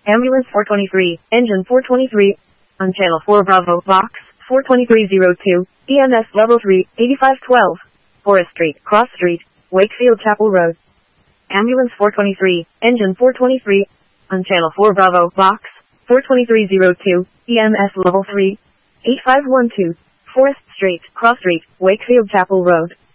Ambulance 423, Engine 423, on Channel 4 Bravo, Box 42302, EMS Level 3, 8512, Forest Street, Cross Street, Wakefield Chapel Road. Ambulance 423, Engine 423, on Channel 4 Bravo, Box 42302, EMS Level 3, 8512, Forest Street, Cross Street, Wakefield Chapel Road.